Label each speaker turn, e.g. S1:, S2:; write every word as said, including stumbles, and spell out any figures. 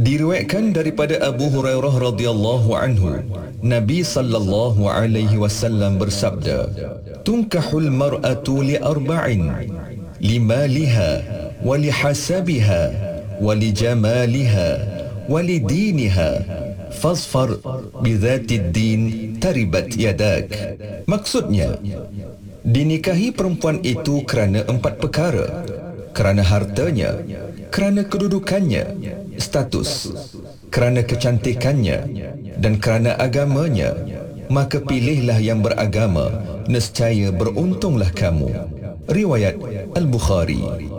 S1: Diriwayatkan daripada Abu Hurairah radhiyallahu anhu, Nabi sallallahu alaihi wasallam bersabda, "Tunkahul mar'atu li arba'in, limaliha wa lihasabiha wa lijamaliha wa lidiniha, fasfar bidzatid din taribat yadak." Maksudnya, dinikahi perempuan itu kerana empat perkara: kerana hartanya, kerana kedudukannya, status, kerana kecantikannya, dan kerana agamanya. Maka pilihlah yang beragama, nescaya beruntunglah kamu. Riwayat Al-Bukhari.